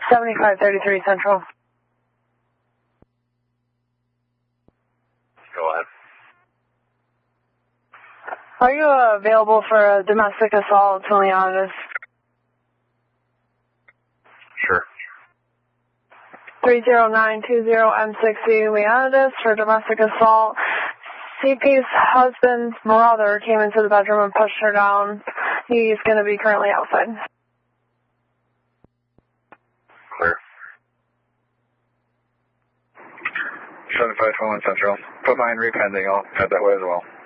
7533 Central. Go ahead. Are you available for a domestic assault to Leonidas? Sure. 30920 M60 Leonidas for domestic assault. CP's husband's brother came into the bedroom and pushed her down. He's going to be currently outside. Clear. 7521 Central. Put mine repending. I'll head that way as well.